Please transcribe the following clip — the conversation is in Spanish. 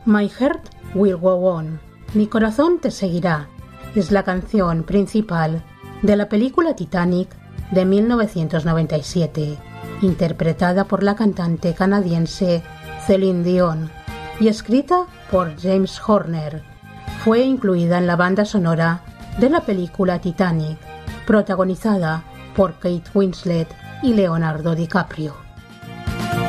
My Heart Will Go On, Mi corazón te seguirá, es la canción principal de la película Titanic de 1997, interpretada por la cantante canadiense Celine Dion y escrita por James Horner. Fue incluida en la banda sonora de la película Titanic, protagonizada por Kate Winslet y Leonardo DiCaprio.